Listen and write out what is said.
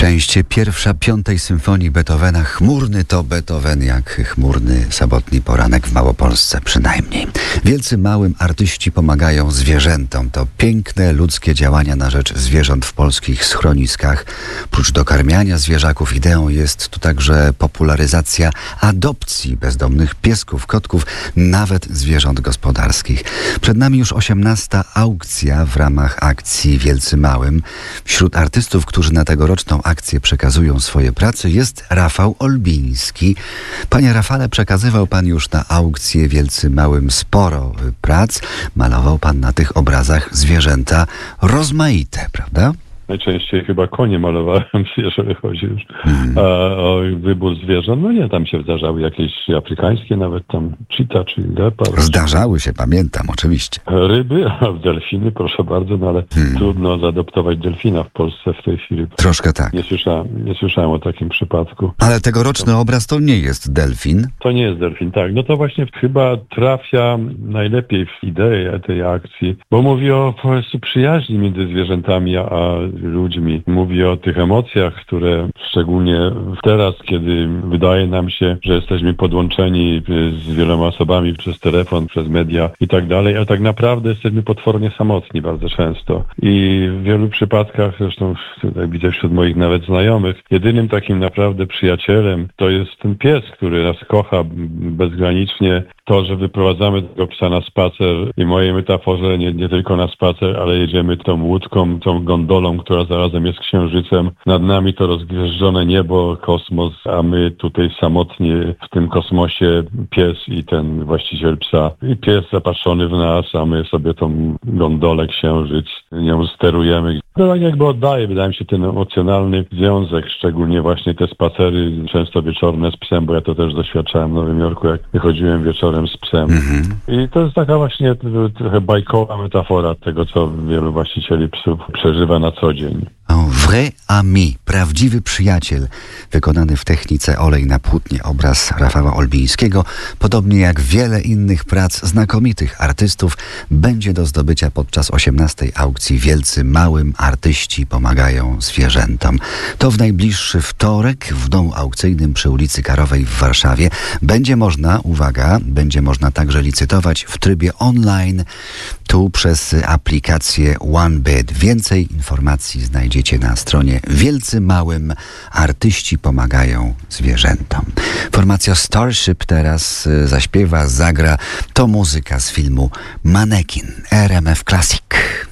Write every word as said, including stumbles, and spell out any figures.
Część pierwsza piątej symfonii Beethovena. Chmurny to Beethoven, jak chmurny sobotni poranek w Małopolsce przynajmniej. Wielcy małym artyści pomagają zwierzętom. To piękne ludzkie działania na rzecz zwierząt w polskich schroniskach. Prócz dokarmiania zwierzaków ideą jest tu także popularyzacja adopcji bezdomnych piesków, kotków, nawet zwierząt gospodarskich. Przed nami już osiemnasta aukcja w ramach akcji Wielcy Małym. Wśród artystów, którzy na tegoroczną akcję przekazują swoje prace, jest Rafał Olbiński. Panie Rafale, przekazywał pan już na aukcję Wielcy Małym sporo prac. Malował pan na tych obrazach zwierzęta rozmaite, prawda? Najczęściej chyba konie malowałem, jeżeli chodzi już hmm. a, o wybór zwierząt. No nie, tam się zdarzały jakieś afrykańskie, nawet tam cheetah czy leopard. Zdarzały się, pamiętam, oczywiście. Ryby, a delfiny, proszę bardzo, no ale hmm. trudno zaadoptować delfina w Polsce w tej chwili. Troszkę tak. Nie słyszałem, nie słyszałem o takim przypadku. Ale tegoroczny to... obraz to nie jest delfin? To nie jest delfin, tak. No to właśnie chyba trafia najlepiej w ideę tej akcji, bo mówi o po prostu przyjaźni między zwierzętami a ludźmi. Mówi o tych emocjach, które szczególnie teraz, kiedy wydaje nam się, że jesteśmy podłączeni z wieloma osobami przez telefon, przez media i tak dalej, a tak naprawdę jesteśmy potwornie samotni bardzo często. I w wielu przypadkach, zresztą tutaj widzę wśród moich nawet znajomych, jedynym takim naprawdę przyjacielem to jest ten pies, który nas kocha bezgranicznie. To, że wyprowadzamy tego psa na spacer i w mojej metaforze nie, nie tylko na spacer, ale jedziemy tą łódką, tą gondolą, która zarazem jest księżycem. Nad nami to rozgwieżdżone niebo, kosmos, a my tutaj samotnie w tym kosmosie, pies i ten właściciel psa. I pies zapatrzony w nas, a my sobie tą gondolę, księżyc, nią sterujemy. To tak jakby oddaje, wydaje mi się, ten emocjonalny związek, szczególnie właśnie te spacery, często wieczorne z psem, bo ja to też doświadczałem w Nowym Jorku, jak wychodziłem wieczorem z psem. Mm-hmm. I to jest taka właśnie trochę bajkowa metafora tego, co wielu właścicieli psów przeżywa na co dzień. Un vrai ami, prawdziwy przyjaciel, wykonany w technice olej na płótnie obraz Rafała Olbińskiego, podobnie jak wiele innych prac znakomitych artystów, będzie do zdobycia podczas osiemnastej aukcji Wielcy Małym artyści pomagają zwierzętom. To w najbliższy wtorek w domu aukcyjnym przy ulicy Karowej w Warszawie. Będzie można, uwaga, będzie można także licytować w trybie online, tu przez aplikację OneBid. Więcej informacji znajdziecie na stronie Wielcy Małym artyści pomagają zwierzętom. Formacja Starship teraz zaśpiewa, zagra. To muzyka z filmu Manekin, R M F Classic.